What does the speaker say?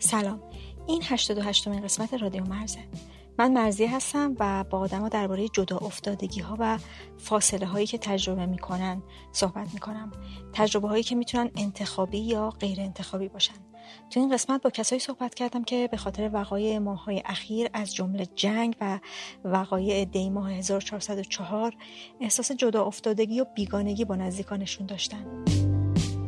سلام، این 88مین قسمت رادیو مرزه. من مرزیه هستم و با آدم‌ها درباره جدا افتادگی‌ها و فاصله هایی که تجربه می‌کنن صحبت می‌کنم. تجربه هایی که میتونن انتخابی یا غیر انتخابی باشن. تو این قسمت با کسایی صحبت کردم که به خاطر وقایع ماه‌های اخیر از جمله جنگ و وقایع دی ماه 1404 احساس جدا افتادگی و بیگانگی با نزدیکانشون داشتن.